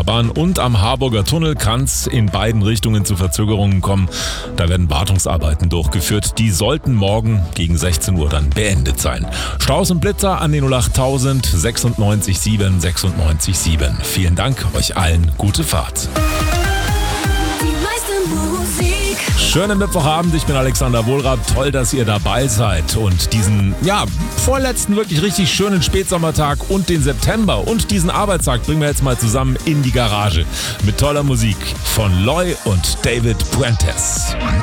Autobahn und am Harburger Tunnel kann es in beiden Richtungen zu Verzögerungen kommen. Da werden Wartungsarbeiten durchgeführt. Die sollten morgen gegen 16 Uhr dann beendet sein. Staus und Blitzer an den 08000 96 7 96 7. Vielen Dank, euch allen gute Fahrt. Schönen Mittwochabend, ich bin Alexander Wohlrath. Toll, dass ihr dabei seid und diesen, vorletzten wirklich richtig schönen Spätsommertag und den September und diesen Arbeitstag bringen wir jetzt mal zusammen in die Garage mit toller Musik von Loy und David Puentes.